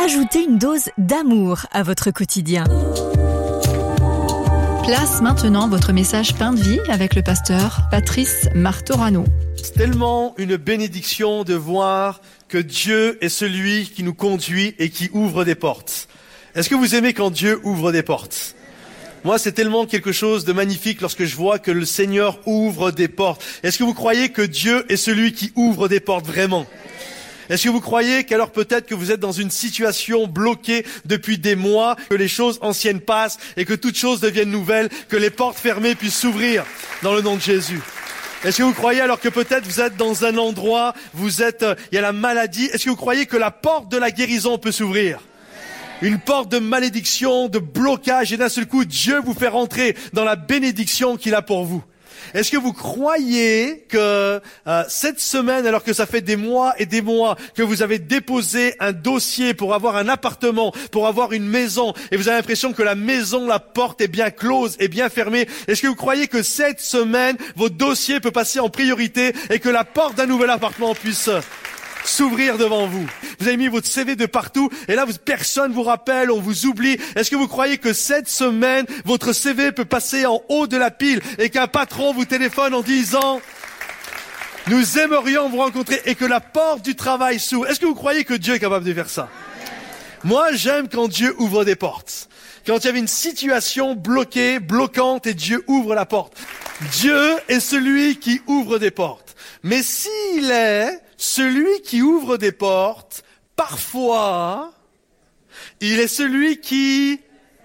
Ajoutez une dose d'amour à votre quotidien. Place maintenant votre message Pain de vie avec le pasteur Patrice Martorano. C'est tellement une bénédiction de voir que Dieu est celui qui nous conduit et qui ouvre des portes. Est-ce que vous aimez quand Dieu ouvre des portes ? Moi, c'est tellement quelque chose de magnifique lorsque je vois que le Seigneur ouvre des portes. Est-ce que vous croyez que Dieu est celui qui ouvre des portes vraiment ? Est-ce que vous croyez qu'alors peut-être que vous êtes dans une situation bloquée depuis des mois, que les choses anciennes passent et que toutes choses deviennent nouvelles, que les portes fermées puissent s'ouvrir dans le nom de Jésus ? Est-ce que vous croyez alors que peut-être vous êtes dans un endroit, il y a la maladie, est-ce que vous croyez que la porte de la guérison peut s'ouvrir ? Une porte de malédiction, de blocage, et d'un seul coup, Dieu vous fait rentrer dans la bénédiction qu'il a pour vous. Est-ce que vous croyez que cette semaine, alors que ça fait des mois et des mois que vous avez déposé un dossier pour avoir un appartement, pour avoir une maison, et vous avez l'impression que la maison, la porte est bien close et bien fermée, est-ce que vous croyez que cette semaine, votre dossier peut passer en priorité et que la porte d'un nouvel appartement puisse s'ouvrir devant vous? Vous avez mis votre CV de partout et là personne vous rappelle, on vous oublie. Est-ce que vous croyez que cette semaine votre CV peut passer en haut de la pile et qu'un patron vous téléphone en disant nous aimerions vous rencontrer et que la porte du travail s'ouvre? Est-ce que vous croyez que Dieu est capable de faire ça? Moi, j'aime quand Dieu ouvre des portes. Quand il y avait une situation bloquante et Dieu ouvre la porte. Dieu est celui qui ouvre des portes. Mais s'il est celui qui ouvre des portes, parfois, il est celui qui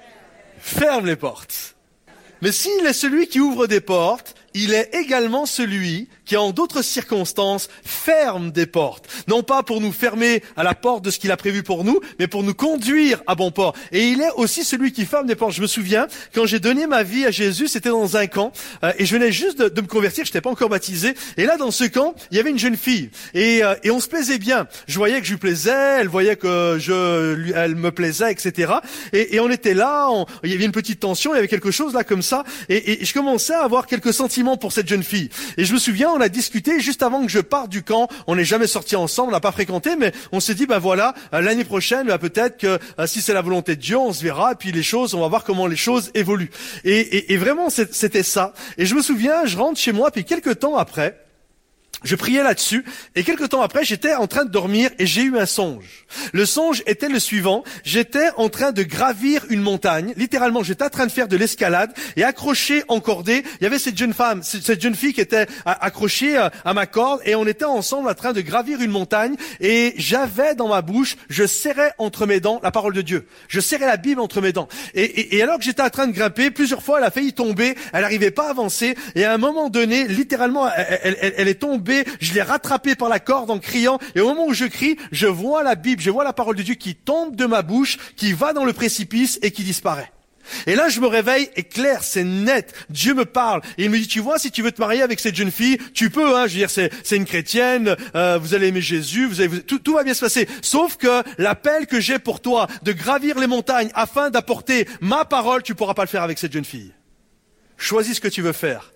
ferme les portes. Mais s'il est celui qui ouvre des portes, il est également celui qui, en d'autres circonstances, ferme des portes. Non pas pour nous fermer à la porte de ce qu'il a prévu pour nous, mais pour nous conduire à bon port. Et il est aussi celui qui ferme des portes. Je me souviens, quand j'ai donné ma vie à Jésus, c'était dans un camp, et je venais juste de me convertir, je n'étais pas encore baptisé. Et là, dans ce camp, il y avait une jeune fille. Et on se plaisait bien. Je voyais que je lui plaisais, elle voyait que elle me plaisait, etc. Et on était là, il y avait une petite tension, il y avait quelque chose là comme ça. Et je commençais à avoir quelques sentiments pour cette jeune fille. Et je me souviens, on a discuté juste avant que je parte du camp. On n'est jamais sortis ensemble, on n'a pas fréquenté, mais on s'est dit, voilà, l'année prochaine, peut-être que si c'est la volonté de Dieu, on se verra, et puis on va voir comment les choses évoluent. Et vraiment, c'était ça. Et je me souviens, je rentre chez moi, puis quelques temps après, je priais là-dessus, et quelque temps après, j'étais en train de dormir et j'ai eu un songe. Le songe était le suivant, j'étais en train de gravir une montagne, littéralement, j'étais en train de faire de l'escalade, et accroché en cordée, il y avait cette jeune fille qui était accrochée à ma corde, et on était ensemble en train de gravir une montagne, et j'avais dans ma bouche, je serrais entre mes dents la parole de Dieu. Je serrais la Bible entre mes dents. Et alors que j'étais en train de grimper, plusieurs fois, elle a failli tomber, elle n'arrivait pas à avancer, et à un moment donné, littéralement, elle est tombée. Je l'ai rattrapé par la corde en criant, et au moment où je crie, je vois la Bible, je vois la parole de Dieu qui tombe de ma bouche, qui va dans le précipice et qui disparaît. Et là, je me réveille, et clair, c'est net, Dieu me parle, et il me dit, tu vois, si tu veux te marier avec cette jeune fille, tu peux, je veux dire, c'est une chrétienne, vous allez aimer Jésus, tout va bien se passer. Sauf que l'appel que j'ai pour toi, de gravir les montagnes afin d'apporter ma parole, tu pourras pas le faire avec cette jeune fille. Choisis ce que tu veux faire.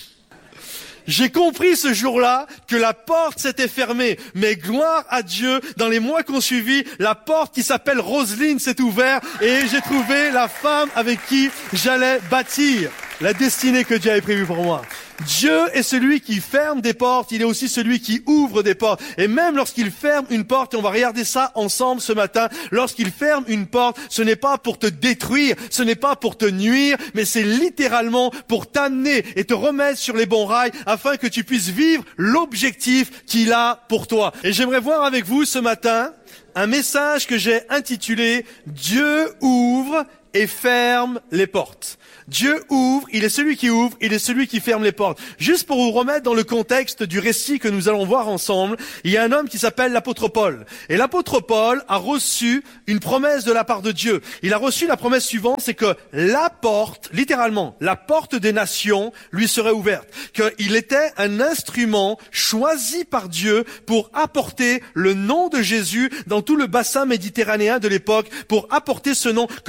J'ai compris ce jour-là que la porte s'était fermée, mais gloire à Dieu, dans les mois qui ont suivi, la porte qui s'appelle Roselyne s'est ouverte et j'ai trouvé la femme avec qui j'allais bâtir la destinée que Dieu avait prévue pour moi. Dieu est celui qui ferme des portes, il est aussi celui qui ouvre des portes. Et même lorsqu'il ferme une porte, et on va regarder ça ensemble ce matin, lorsqu'il ferme une porte, ce n'est pas pour te détruire, ce n'est pas pour te nuire, mais c'est littéralement pour t'amener et te remettre sur les bons rails afin que tu puisses vivre l'objectif qu'il a pour toi. Et j'aimerais voir avec vous ce matin un message que j'ai intitulé « Dieu ouvre et ferme les portes ». Dieu ouvre, il est celui qui ouvre, il est celui qui ferme les portes. Juste pour vous remettre dans le contexte du récit que nous allons voir ensemble, il y a un homme qui s'appelle l'apôtre Paul. Et l'apôtre Paul a reçu une promesse de la part de Dieu. Il a reçu la promesse suivante, c'est que la porte, littéralement, la porte des nations lui serait ouverte. Qu'il était un instrument choisi par Dieu pour apporter le nom de Jésus dans tout le bassin méditerranéen de l'époque, pour apporter ce nom, que la porte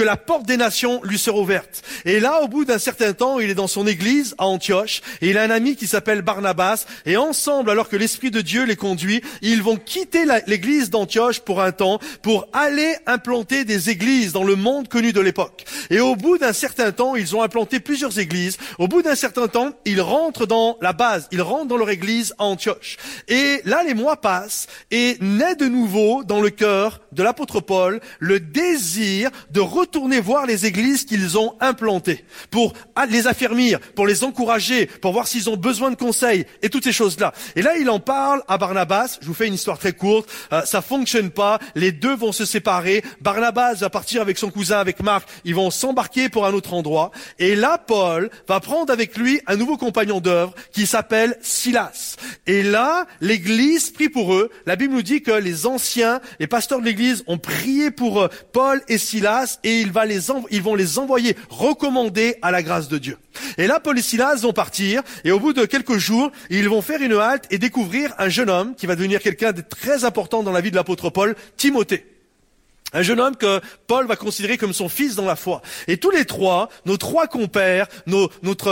des nations lui sera ouverte. Et là, au bout d'un certain temps, il est dans son église à Antioche, et il a un ami qui s'appelle Barnabas, et ensemble, alors que l'Esprit de Dieu les conduit, ils vont quitter l'église d'Antioche pour un temps, pour aller implanter des églises dans le monde connu de l'époque. Et au bout d'un certain temps, ils ont implanté plusieurs églises. Au bout d'un certain temps, ils rentrent dans la base, ils rentrent dans leur église à Antioche. Et là, les mois passent, et naît de nouveau dans le cœur de l'apôtre Paul le désir de retourner voir les églises qu'ils ont implantées, pour les affermir, pour les encourager, pour voir s'ils ont besoin de conseils, et toutes ces choses-là. Et là, il en parle à Barnabas. Je vous fais une histoire très courte. Ça fonctionne pas. Les deux vont se séparer. Barnabas va partir avec son cousin, avec Marc. Ils vont s'embarquer pour un autre endroit. Et là, Paul va prendre avec lui un nouveau compagnon d'œuvre qui s'appelle Silas. Et là, l'église prie pour eux. La Bible nous dit que les anciens, les pasteurs de l'église ont prié pour Paul et Silas, et ils vont les envoyer recommander à la grâce de Dieu. Et là, Paul et Silas vont partir, et au bout de quelques jours, ils vont faire une halte et découvrir un jeune homme qui va devenir quelqu'un de très important dans la vie de l'apôtre Paul, Timothée. Un jeune homme que Paul va considérer comme son fils dans la foi. Et tous les trois, nos trois compères, nos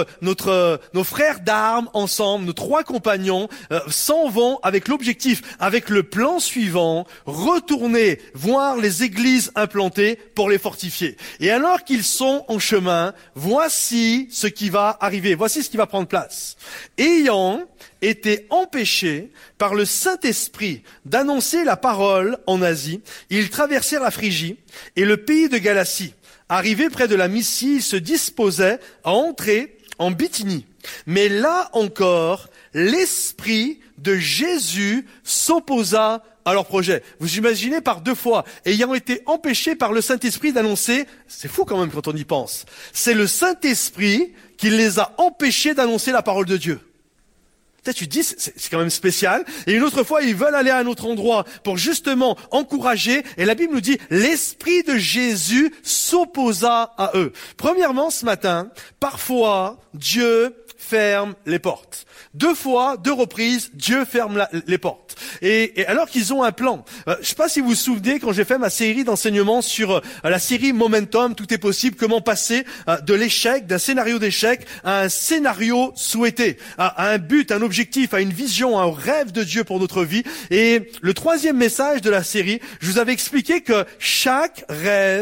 frères d'armes ensemble, nos trois compagnons, s'en vont avec l'objectif, avec le plan suivant, retourner voir les églises implantées pour les fortifier. Et alors qu'ils sont en chemin, voici ce qui va arriver, voici ce qui va prendre place. Ayant été empêchés par le Saint-Esprit d'annoncer la parole en Asie, ils traversèrent la Phrygie et le pays de Galatie. Arrivés près de la Mysie, ils se disposaient à entrer en Bithynie. Mais là encore, l'Esprit de Jésus s'opposa à leur projet. Vous imaginez, par deux fois, ayant été empêchés par le Saint-Esprit d'annoncer, c'est fou quand même quand on y pense, c'est le Saint-Esprit qui les a empêchés d'annoncer la parole de Dieu. Peut-être tu te dis, c'est quand même spécial. Et une autre fois, ils veulent aller à un autre endroit pour justement encourager. Et la Bible nous dit, l'Esprit de Jésus s'opposa à eux. Premièrement, ce matin, parfois, Dieu ferme les portes. Deux reprises, Dieu ferme les portes. Et alors qu'ils ont un plan. Je sais pas si vous vous souvenez, quand j'ai fait ma série d'enseignements sur la série Momentum, tout est possible, comment passer de l'échec, d'un scénario d'échec à un scénario souhaité, à un but, un objectif, à une vision, un rêve de Dieu pour notre vie. Et le troisième message de la série, je vous avais expliqué que chaque rêve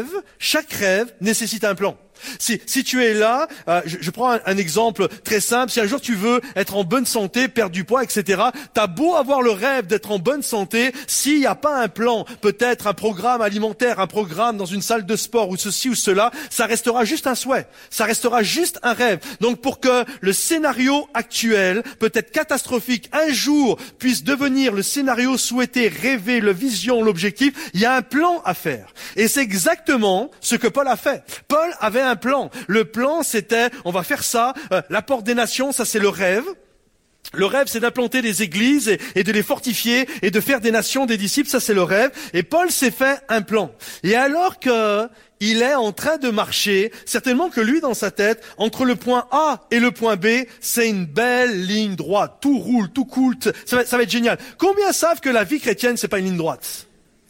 nécessite un plan. Si tu es là, je prends un exemple très simple. Si un jour tu veux être en bonne santé, perdre du poids, etc., t'as beau avoir le rêve d'être en bonne santé, s'il n'y a pas un plan, peut-être un programme alimentaire, un programme dans une salle de sport ou ceci ou cela, ça restera juste un souhait, ça restera juste un rêve. Donc pour que le scénario actuel, peut-être catastrophique, un jour puisse devenir le scénario souhaité, rêvé, la vision, l'objectif, il y a un plan à faire. Et c'est exactement ce que Paul a fait. Paul avait un plan. Le plan, c'était, on va faire ça, la porte des nations, ça c'est le rêve. Le rêve, c'est d'implanter des églises et de les fortifier et de faire des nations, des disciples, ça c'est le rêve. Et Paul s'est fait un plan. Et alors que il est en train de marcher, certainement que lui, dans sa tête, entre le point A et le point B, c'est une belle ligne droite. Tout roule, tout coule, ça va être génial. Combien savent que la vie chrétienne, c'est pas une ligne droite?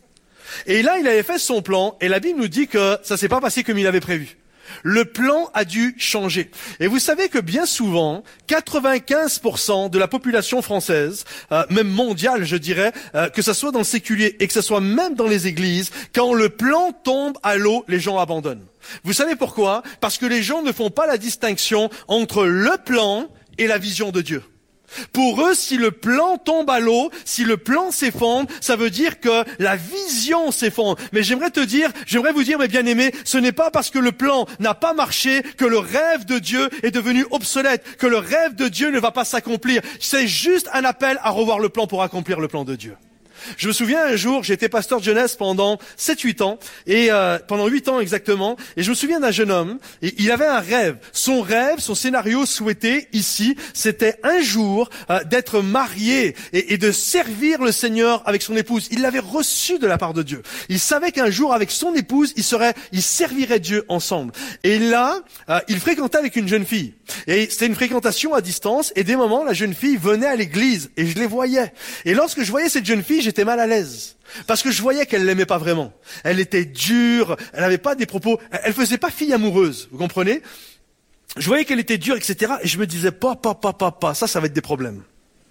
Et là, il avait fait son plan, et la Bible nous dit que ça s'est pas passé comme il avait prévu. Le plan a dû changer. Et vous savez que bien souvent, 95% de la population française, même mondiale je dirais, que ça soit dans le séculier et que ça soit même dans les églises, quand le plan tombe à l'eau, les gens abandonnent. Vous savez pourquoi? Parce que les gens ne font pas la distinction entre le plan et la vision de Dieu. Pour eux, si le plan tombe à l'eau, si le plan s'effondre, ça veut dire que la vision s'effondre. Mais j'aimerais vous dire, mes bien-aimés, ce n'est pas parce que le plan n'a pas marché que le rêve de Dieu est devenu obsolète, que le rêve de Dieu ne va pas s'accomplir. C'est juste un appel à revoir le plan pour accomplir le plan de Dieu. Je me souviens un jour, j'ai été pasteur de jeunesse pendant 7-8 ans, et pendant 8 ans exactement, et je me souviens d'un jeune homme, et il avait un rêve. Son rêve, son scénario souhaité ici, c'était un jour d'être marié et de servir le Seigneur avec son épouse. Il l'avait reçu de la part de Dieu. Il savait qu'un jour, avec son épouse, il servirait Dieu ensemble. Et là, il fréquentait avec une jeune fille. Et c'était une fréquentation à distance, et des moments, la jeune fille venait à l'église, et je les voyais. Et lorsque je voyais cette jeune fille, j'étais mal à l'aise. Parce que je voyais qu'elle l'aimait pas vraiment. Elle était dure, elle avait pas des propos, elle faisait pas fille amoureuse, vous comprenez? Je voyais qu'elle était dure, etc. Et je me disais, pas, ça va être des problèmes.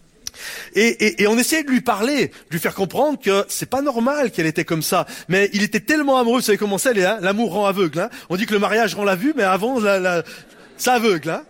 Et on essayait de lui parler, de lui faire comprendre que c'est pas normal qu'elle était comme ça. Mais il était tellement amoureux, vous savez comment c'est, l'amour rend aveugle. Hein. On dit que le mariage rend la vue, mais avant, ça aveugle. Hein.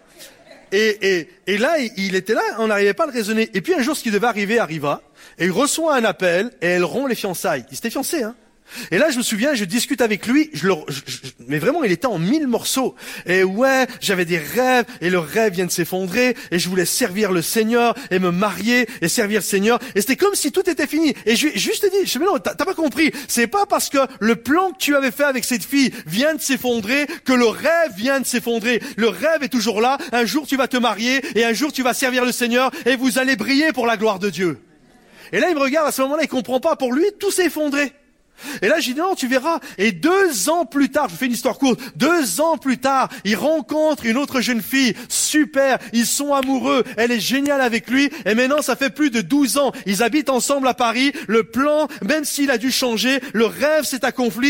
Et là, il était là, on n'arrivait pas à le raisonner. Et puis un jour, ce qui devait arriver arriva, et il reçoit un appel, et elle rompt les fiançailles. Il s'était fiancé, hein. Et là, je me souviens, je discute avec lui, mais vraiment, il était en 1000 morceaux. Et ouais, j'avais des rêves, et le rêve vient de s'effondrer, et je voulais servir le Seigneur, et me marier, et servir le Seigneur. Et c'était comme si tout était fini. Et je juste dit, mais non, t'as pas compris. C'est pas parce que le plan que tu avais fait avec cette fille vient de s'effondrer, que le rêve vient de s'effondrer. Le rêve est toujours là. Un jour, tu vas te marier, et un jour, tu vas servir le Seigneur, et vous allez briller pour la gloire de Dieu. Et là, il me regarde, à ce moment-là, il comprend pas. Pour lui, tout s'est effondré. Et là, j'ai dit non, tu verras. Et 2 ans plus tard, je fais une histoire courte, 2 ans plus tard, il rencontre une autre jeune fille, super, ils sont amoureux, elle est géniale avec lui, et maintenant, ça fait plus de 12 ans, ils habitent ensemble à Paris, le plan, même s'il a dû changer, le rêve s'est accompli,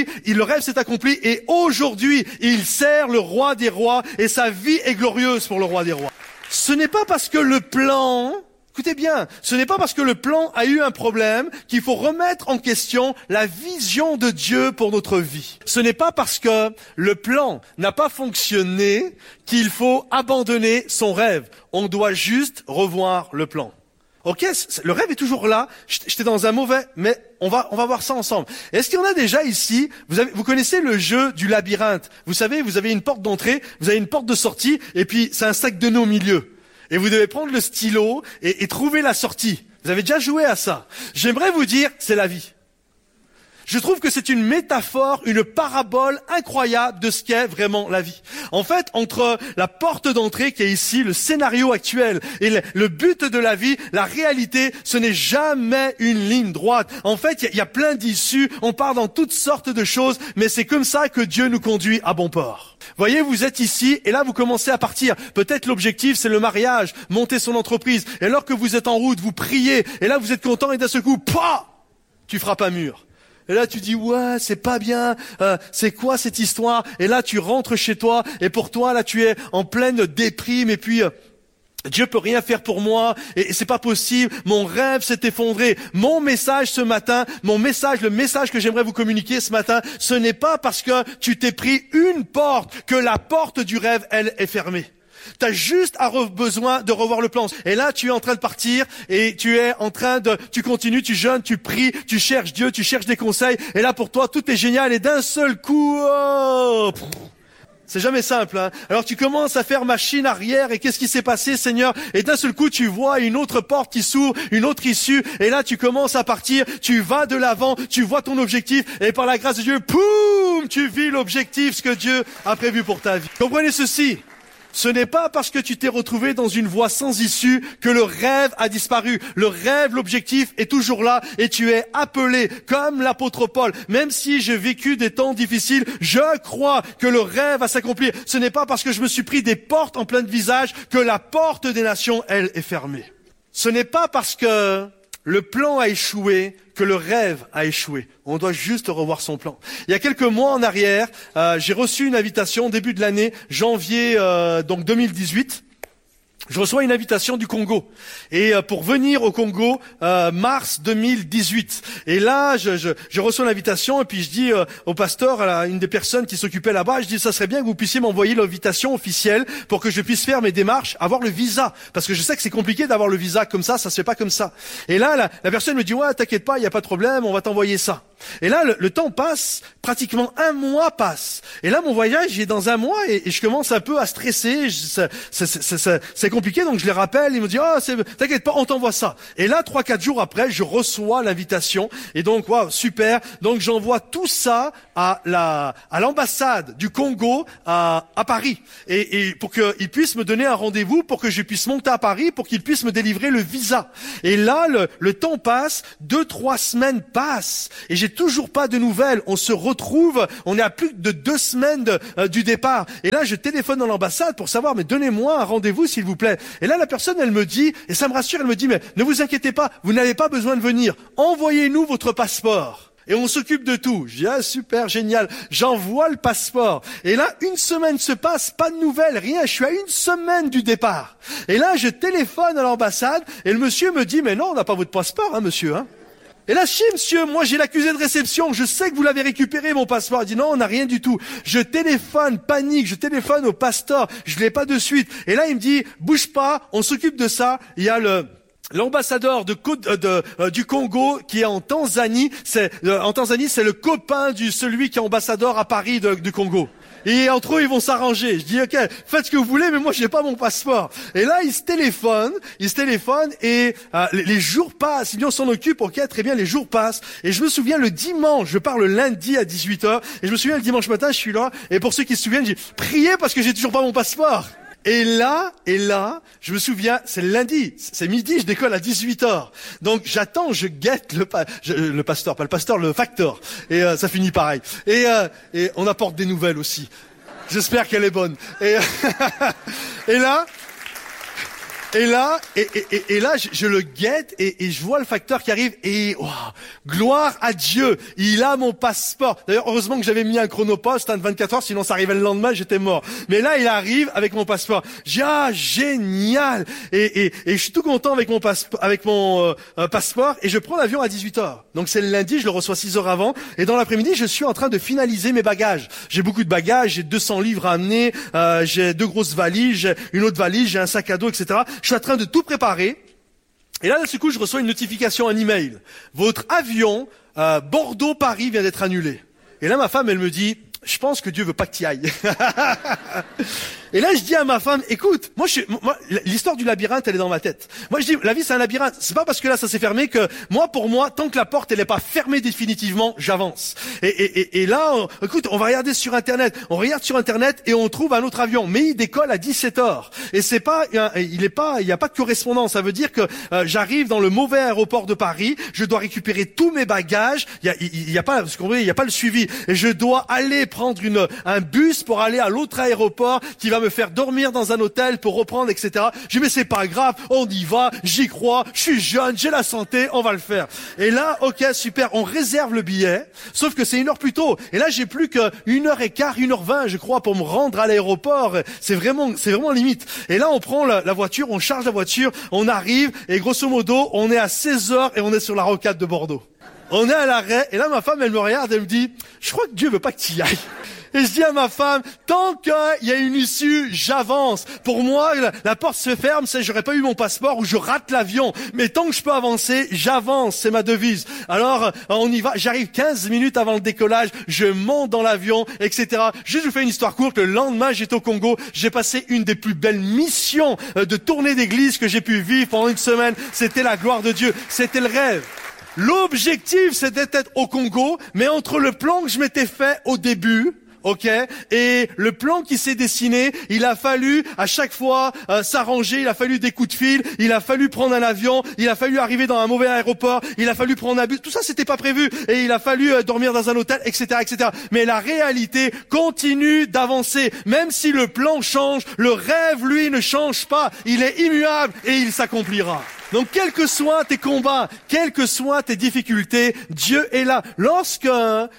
et aujourd'hui, il sert le roi des rois, et sa vie est glorieuse pour le roi des rois. Ce n'est pas parce que le plan... Écoutez bien, ce n'est pas parce que le plan a eu un problème qu'il faut remettre en question la vision de Dieu pour notre vie. Ce n'est pas parce que le plan n'a pas fonctionné qu'il faut abandonner son rêve. On doit juste revoir le plan. Ok, le rêve est toujours là. J'étais dans un mauvais, mais on va voir ça ensemble. Est-ce qu'il y en a déjà ici? Vous connaissez le jeu du labyrinthe? Vous savez, vous avez une porte d'entrée, vous avez une porte de sortie, et puis c'est un sac de nœuds au milieu. Et vous devez prendre le stylo et trouver la sortie. Vous avez déjà joué à ça. J'aimerais vous dire, c'est la vie. Je trouve que c'est une métaphore, une parabole incroyable de ce qu'est vraiment la vie. En fait, entre la porte d'entrée qui est ici, le scénario actuel, et le but de la vie, la réalité, ce n'est jamais une ligne droite. En fait, il y a plein d'issues, on part dans toutes sortes de choses, mais c'est comme ça que Dieu nous conduit à bon port. Voyez, vous êtes ici, et là vous commencez à partir. Peut-être l'objectif c'est le mariage, monter son entreprise. Et alors que vous êtes en route, vous priez, et là vous êtes content, et d'un seul coup, tu frappes un mur. Et là, tu dis, ouais, c'est pas bien, c'est quoi cette histoire? Et là, tu rentres chez toi, et pour toi, là, tu es en pleine déprime, et puis, Dieu peut rien faire pour moi, et c'est pas possible, mon rêve s'est effondré. Mon message ce matin, le message que j'aimerais vous communiquer ce matin, ce n'est pas parce que tu t'es pris une porte, que la porte du rêve, elle, est fermée. T'as juste besoin de revoir le plan. Et là, tu es en train de partir et tu continues, tu jeûnes, tu pries, tu cherches Dieu, tu cherches des conseils. Et là, pour toi, tout est génial. Et d'un seul coup, c'est jamais simple, hein. Alors tu commences à faire machine arrière et qu'est-ce qui s'est passé, Seigneur? Et d'un seul coup, tu vois une autre porte qui s'ouvre, une autre issue. Et là, tu commences à partir, tu vas de l'avant, tu vois ton objectif. Et par la grâce de Dieu, poum, tu vis l'objectif, ce que Dieu a prévu pour ta vie. Comprenez ceci. Ce n'est pas parce que tu t'es retrouvé dans une voie sans issue que le rêve a disparu. Le rêve, l'objectif est toujours là et tu es appelé comme l'apôtre Paul. Même si j'ai vécu des temps difficiles, je crois que le rêve va s'accomplir. Ce n'est pas parce que je me suis pris des portes en plein visage que la porte des nations, elle, est fermée. Ce n'est pas parce que le plan a échoué que le rêve a échoué. On doit juste revoir son plan. Il y a quelques mois en arrière, j'ai reçu une invitation, début de l'année, janvier donc 2018. Je reçois une invitation du Congo et pour venir au Congo mars 2018. Et là, je reçois l'invitation et puis je dis au pasteur, à une des personnes qui s'occupait là-bas, je dis ça serait bien que vous puissiez m'envoyer l'invitation officielle pour que je puisse faire mes démarches, avoir le visa, parce que je sais que c'est compliqué d'avoir le visa comme ça se fait pas comme ça. Et là, la personne me dit ouais, t'inquiète pas, il y a pas de problème, on va t'envoyer ça. Et là, le temps passe, pratiquement 1 mois passe. Et là, mon voyage, il est dans 1 mois et je commence un peu à stresser. C'est compliqué, donc je les rappelle. Ils me disent, t'inquiète pas, on t'envoie ça. Et là, 3-4 jours après, je reçois l'invitation. Et donc, waouh, super. Donc, j'envoie tout ça à l'ambassade du Congo à Paris. Et pour qu'ils puissent me donner un rendez-vous, pour que je puisse monter à Paris, pour qu'ils puissent me délivrer le visa. Et là, le temps passe, 2-3 semaines passent. Et j'ai toujours pas de nouvelles. On se retrouve, on est à plus de 2 semaines du départ. Et là, je téléphone dans l'ambassade pour savoir, mais donnez-moi un rendez-vous, s'il vous plaît. Et là, la personne, elle me dit, et ça me rassure, elle me dit, mais ne vous inquiétez pas, vous n'avez pas besoin de venir. Envoyez-nous votre passeport. Et on s'occupe de tout. Je dis, ah, super, génial. J'envoie le passeport. Et là, une semaine se passe, pas de nouvelles, rien. Je suis à une semaine du départ. Et là, je téléphone à l'ambassade et le monsieur me dit, mais non, on n'a pas votre passeport, hein, monsieur, hein. Et là, si, monsieur, moi, j'ai l'accusé de réception. Je sais que vous l'avez récupéré, mon passeport. Il dit, non, on n'a rien du tout. Je téléphone, panique. Je téléphone au pasteur. Je l'ai pas de suite. Et là, il me dit, bouge pas, on s'occupe de ça. Il y a l'ambassadeur du Congo qui est en Tanzanie. En Tanzanie, c'est le copain celui qui est ambassadeur à Paris du Congo. Et entre eux, ils vont s'arranger. Je dis, ok, faites ce que vous voulez, mais moi, j'ai pas mon passeport. Et là, ils se téléphonent et les jours passent. Si bien on s'en occupe, ok, très bien, les jours passent. Et je me souviens le dimanche, je pars le lundi à 18h, et je me souviens le dimanche matin, je suis là, et pour ceux qui se souviennent, j'ai prié parce que j'ai toujours pas mon passeport. Et là, je me souviens, c'est le lundi, c'est midi, je décolle à 18h. Donc j'attends, je guette le pasteur, pas le pasteur, le facteur. Et ça finit pareil. Et on apporte des nouvelles aussi. J'espère qu'elle est bonne. Et là, je le guette et je vois le facteur qui arrive et wow, gloire à Dieu, il a mon passeport. D'ailleurs, heureusement que j'avais mis un chronopost de 24 heures, sinon ça arrivait le lendemain, j'étais mort. Mais là, il arrive avec mon passeport. J'ai génial. Et je suis tout content avec mon passeport et je prends l'avion à 18h. Donc c'est le lundi, je le reçois 6 heures avant et dans l'après-midi, je suis en train de finaliser mes bagages. J'ai beaucoup de bagages, j'ai 200 livres à amener, j'ai 2 grosses valises, j'ai une autre valise, j'ai un sac à dos, etc. Je suis en train de tout préparer. Et là, d'un seul coup, je reçois une notification, un email. Votre avion, Bordeaux-Paris vient d'être annulé. Et là, ma femme, elle me dit, je pense que Dieu veut pas que tu y ailles. Et là, je dis à ma femme, écoute, moi, l'histoire du labyrinthe, elle est dans ma tête. Moi, je dis, la vie, c'est un labyrinthe. C'est pas parce que là, ça s'est fermé que, pour moi, tant que la porte, elle est pas fermée définitivement, j'avance. Et là, écoute, on va regarder sur Internet. On regarde sur Internet et on trouve un autre avion. Mais il décolle à 17h. Et c'est pas, il y a pas de correspondance. Ça veut dire que, j'arrive dans le mauvais aéroport de Paris. Je dois récupérer tous mes bagages. Il y a pas, parce qu'on voit, il y a pas le suivi. Et je dois aller prendre un bus pour aller à l'autre aéroport qui va me faire dormir dans un hôtel pour reprendre, etc. Je dis, mais c'est pas grave, on y va, j'y crois, je suis jeune, j'ai la santé, on va le faire. Et là, ok, super, on réserve le billet, sauf que c'est 1 heure plus tôt. Et là, j'ai plus que 1h15, 1h20, je crois, pour me rendre à l'aéroport. C'est vraiment limite. Et là, on prend la voiture, on charge la voiture, on arrive, et grosso modo, on est à 16h et on est sur la rocade de Bordeaux. On est à l'arrêt, et là, ma femme, elle me regarde, elle me dit, je crois que Dieu veut pas que tu y ailles. Et je dis à ma femme, tant qu'il y a une issue, j'avance. Pour moi, la porte se ferme, c'est j'aurais pas eu mon passeport ou je rate l'avion. Mais tant que je peux avancer, j'avance, c'est ma devise. Alors, on y va. J'arrive 15 minutes avant le décollage, je monte dans l'avion, etc. Je vous fais une histoire courte. Le lendemain, j'étais au Congo. J'ai passé une des plus belles missions de tournée d'église que j'ai pu vivre pendant une semaine. C'était la gloire de Dieu. C'était le rêve. L'objectif, c'était d'être au Congo, mais entre le plan que je m'étais fait au début, ok, et le plan qui s'est dessiné, il a fallu à chaque fois s'arranger, il a fallu des coups de fil, il a fallu prendre un avion, il a fallu arriver dans un mauvais aéroport, il a fallu prendre un bus, tout ça c'était pas prévu, et il a fallu dormir dans un hôtel, etc., etc. Mais la réalité continue d'avancer, même si le plan change, le rêve lui ne change pas, il est immuable et il s'accomplira. Donc, quels que soient tes combats, quelles que soient tes difficultés, Dieu est là. Lorsque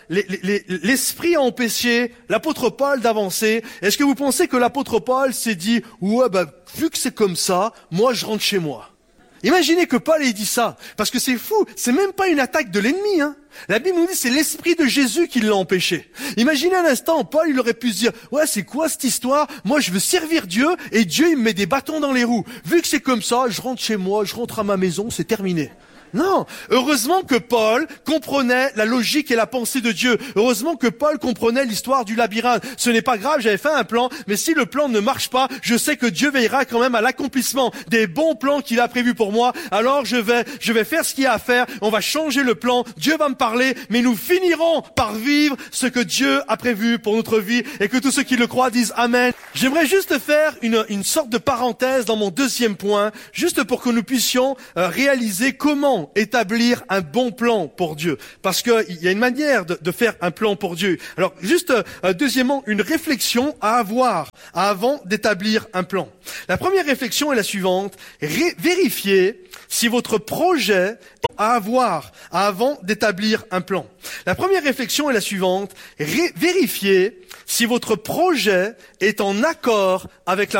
l'esprit a empêché l'apôtre Paul d'avancer, est-ce que vous pensez que l'apôtre Paul s'est dit, ouais, vu que c'est comme ça, moi je rentre chez moi? Imaginez que Paul ait dit ça, parce que c'est fou, c'est même pas une attaque de l'ennemi, hein. La Bible nous dit c'est l'esprit de Jésus qui l'a empêché. Imaginez un instant, Paul, il aurait pu se dire, ouais, c'est quoi cette histoire? Moi, je veux servir Dieu, et Dieu, il me met des bâtons dans les roues. Vu que c'est comme ça, je rentre chez moi, je rentre à ma maison, c'est terminé. Non, heureusement que Paul comprenait la logique et la pensée de Dieu. Heureusement que Paul comprenait l'histoire du labyrinthe. Ce n'est pas grave, j'avais fait un plan, mais si le plan ne marche pas, je sais que Dieu veillera quand même à l'accomplissement des bons plans qu'il a prévus pour moi. Alors je vais faire ce qu'il y a à faire, on va changer le plan, Dieu va me parler, mais nous finirons par vivre ce que Dieu a prévu pour notre vie et que tous ceux qui le croient disent Amen. J'aimerais juste faire une sorte de parenthèse dans mon deuxième point, juste pour que nous puissions réaliser comment comment établir un bon plan pour Dieu? Parce qu'il y a une manière de faire un plan pour Dieu. Alors, juste, deuxièmement, une réflexion à avoir avant d'établir un plan. La première réflexion est la suivante. Vérifiez si votre projet à avoir avant d'établir un plan. La première réflexion est la suivante. Vérifiez si votre projet est en accord avec la